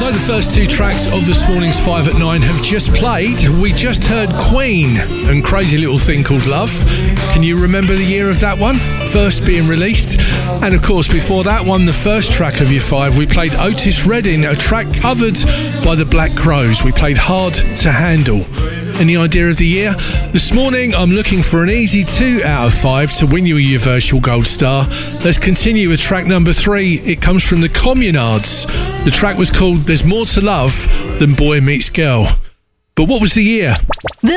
So the first two tracks of this morning's 5 at 9 have just played. We just heard Queen and Crazy Little Thing Called Love. Can you remember the year of that one? First being released. And of course, before that one, the first track of your 5, we played Otis Redding, a track covered by the Black Crowes. We played Hard to Handle. Any idea of the year? This morning, I'm looking for an easy 2 out of 5 to win you a Universal Gold Star. Let's continue with track number 3. It comes from the Communards. The track was called There's More to Love Than Boy Meets Girl. But what was the year?